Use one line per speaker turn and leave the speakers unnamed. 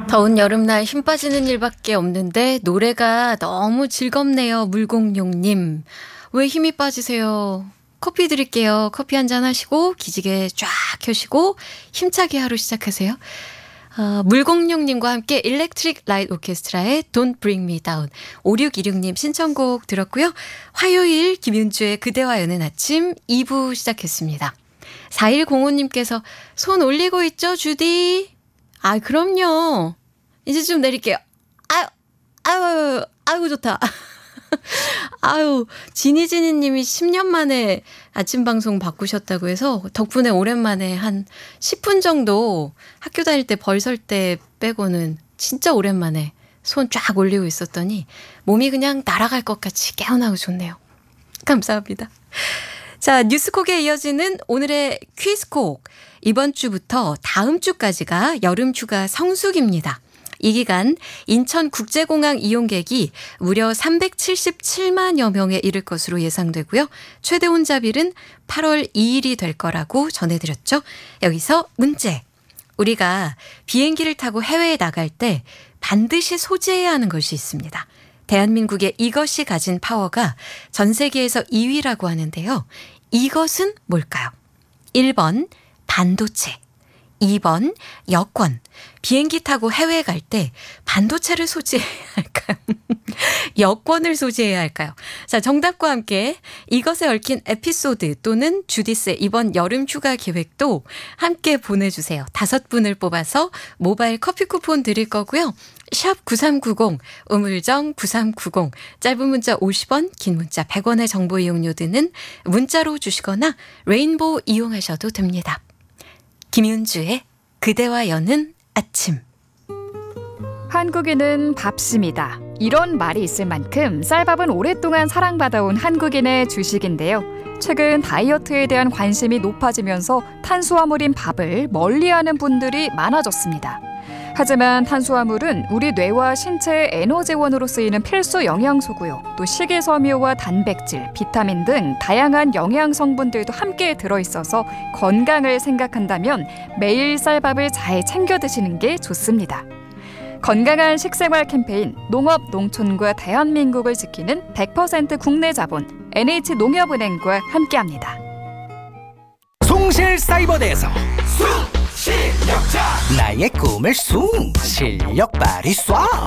더운 여름날 힘 빠지는 일밖에 없는데 노래가 너무 즐겁네요. 물공룡님. 왜 힘이 빠지세요? 커피 드릴게요. 커피 한잔 하시고 기지개 쫙 켜시고 힘차게 하루 시작하세요. 물공룡님과 함께 일렉트릭 라이트 오케스트라의 Don't Bring Me Down 5626님 신청곡 들었고요. 화요일 김윤주의 그대와 여는 아침 2부 시작했습니다. 4105님께서 손 올리고 있죠 주디? 아 그럼요. 이제 좀 내릴게요. 아유 좋다. 아유 지니지니님이 10년 만에 아침 방송 바꾸셨다고 해서 덕분에 오랜만에 한 10분 정도 학교 다닐 때 벌 설 때 빼고는 진짜 오랜만에 손 쫙 올리고 있었더니 몸이 그냥 날아갈 것 같이 개운하고 좋네요. 감사합니다. 자, 뉴스콕에 이어지는 오늘의 퀴즈콕. 이번 주부터 다음 주까지가 여름휴가 성수기입니다. 이 기간 인천국제공항 이용객이 무려 377만여 명에 이를 것으로 예상되고요. 최대 혼잡일은 8월 2일이 될 거라고 전해드렸죠. 여기서 문제. 우리가 비행기를 타고 해외에 나갈 때 반드시 소지해야 하는 것이 있습니다. 대한민국의 이것이 가진 파워가 전 세계에서 2위라고 하는데요. 이것은 뭘까요? 1번 반도체, 2번 여권. 비행기 타고 해외에 갈 때 반도체를 소지해야 할까요? 여권을 소지해야 할까요? 자, 정답과 함께 이것에 얽힌 에피소드 또는 주디스의 이번 여름 휴가 계획도 함께 보내주세요. 5분을 뽑아서 모바일 커피 쿠폰 드릴 거고요. 샵 9390, 우물정 9390, 짧은 문자 50원, 긴 문자 100원의 정보 이용료 드는 문자로 주시거나 레인보우 이용하셔도 됩니다. 김윤주의 그대와 여는 아침.
한국인은 밥심이다. 이런 말이 있을 만큼 쌀밥은 오랫동안 사랑받아온 한국인의 주식인데요. 최근 다이어트에 대한 관심이 높아지면서 탄수화물인 밥을 멀리하는 분들이 많아졌습니다. 하지만 탄수화물은 우리 뇌와 신체의 에너지원으로 쓰이는 필수 영양소고요. 또 식이섬유와 단백질, 비타민 등 다양한 영양 성분들도 함께 들어있어서 건강을 생각한다면 매일 쌀밥을 잘 챙겨 드시는 게 좋습니다. 건강한 식생활 캠페인 농업, 농촌과 대한민국을 지키는 100% 국내 자본 NH농협은행과 함께합니다.
송실사이버대에서 실력자 나의 꿈을 실력 발휘 쏴